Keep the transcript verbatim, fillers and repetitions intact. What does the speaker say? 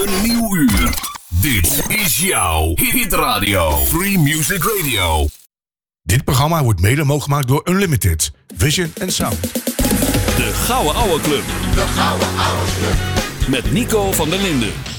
Een nieuw uur. Dit is jouw Hit Radio. Free Music Radio. Dit programma wordt mede mogelijk gemaakt door Unlimited, Vision en Sound. De Gouden Ouwe Club. De Gouden Ouwe Club. Met Nico van der Linden.